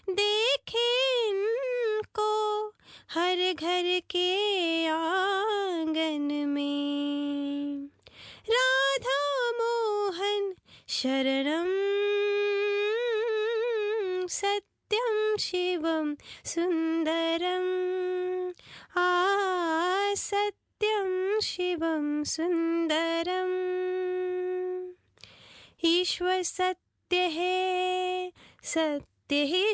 देखे इनको हर घर के आंगन में। राधा मोहन शरणं सत्यं शिवं सुंदरम। सत्यं शिवं सुंदरम। ईश्वर सत्य है, सत्य ही